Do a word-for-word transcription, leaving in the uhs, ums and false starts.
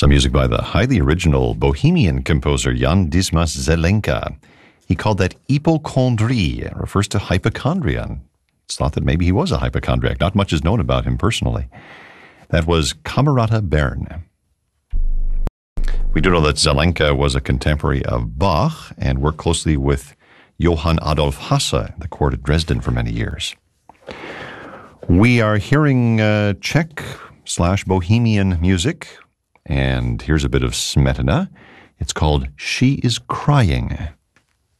Some music by the highly original Bohemian composer Jan Dismas Zelenka. He called that hypochondrie. It refers to hypochondria. It's thought that maybe he was a hypochondriac. Not much is known about him personally. That was Camerata Bern. We do know that Zelenka was a contemporary of Bach and worked closely with Johann Adolf Hasse, the court at Dresden, for many years. We are hearing uh, Czech slash Bohemian music, and here's a bit of Smetana. It's called She is Crying.